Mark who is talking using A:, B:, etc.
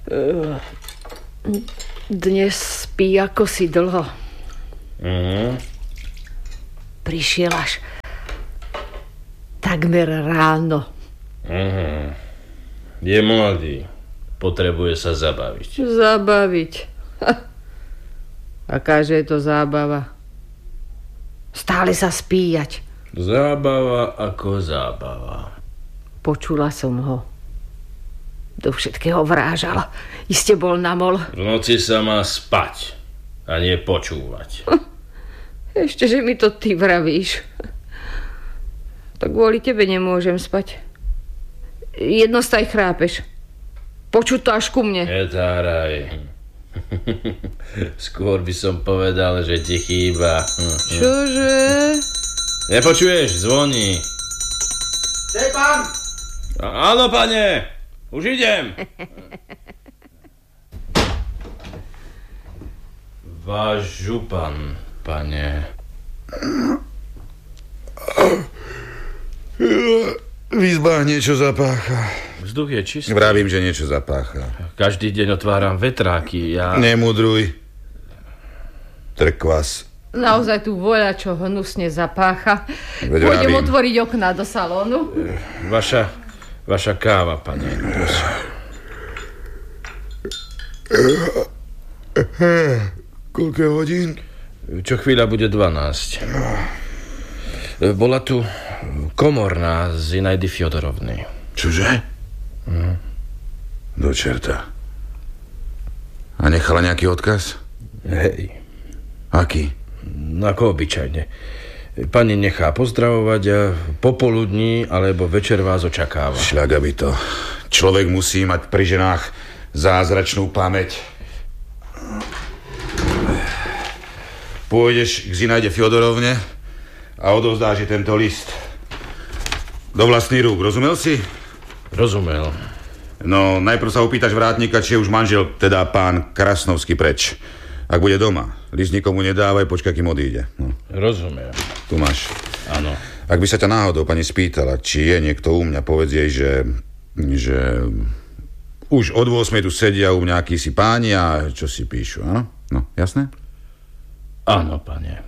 A: Dnes spí ako si dlho. Prišiel až takmer ráno.
B: Je mladý. Potrebuje sa zabaviť.
A: Zabaviť? Akáže je to zábava? Stále sa spíjať.
B: Zábava ako zábava.
A: Počula som ho. Do všetkého vrážal. Iste bol namol.
B: V noci sa má spať a nie počúvať.
A: Ešte, že mi to ty vravíš. Tak kvôli tebe nemôžem spať. Jednostaj chrápeš. Počuť to až ku mne.
B: Netáraj. Skôr by som povedal, že ti chýba.
A: Čože?
B: Nepočuješ? Zvoní.
C: Štefan!
B: Áno, pane. Už idem. Váš župan, pane.
C: V izbách niečo zapácha.
B: Vzduch je čistý.
C: Vravím, že niečo zapácha.
B: Každý deň otváram vetráky.
C: Nemudruj. Trkvas.
A: Naozaj tu voľa, čo hnusne zapácha. Pôjdem otvoriť okná do salónu. Vaša káva, pane. Prosím.
C: Koľko hodín?
B: Čo chvíľa bude 12. Bola tu komorná z Zinajdy Fjodorovnej.
C: Čože? Do čerta. A nechala nejaký odkaz?
B: Hej.
C: Aký?
B: Ako obyčajne. Pani nechá pozdravovať a popoludní alebo večer vás očakáva.
C: Šľaga by to. Človek musí mať pri ženách zázračnú pamäť. Pôjdeš k Zinajde Fjodorovne a odovzdáš jej tento list. Do vlastných rúk, rozumel si?
B: Rozumel.
C: No, najprv sa opýtaš vrátnika, či je už manžel, teda pán Krasnovský preč. Ak bude doma, list nikomu nedávaj, počkaj, kým odíde. No.
B: Rozumiem.
C: Tu máš.
B: Áno.
C: Ak by sa ťa náhodou pani spýtala, či je niekto u mňa, povedz jej, že už od 8 tu sedia u mňa akísi páni a čo si píšu, áno? No, jasné?
B: Áno, pane.